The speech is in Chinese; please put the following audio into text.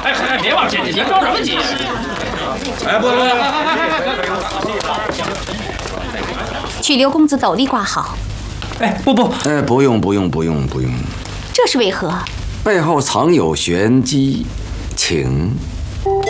哎，别往前，你着什么急？ 哎，不， 去刘公子斗笠挂好。 哎，不， 不用。 这是为何？ 背后藏有玄机，请。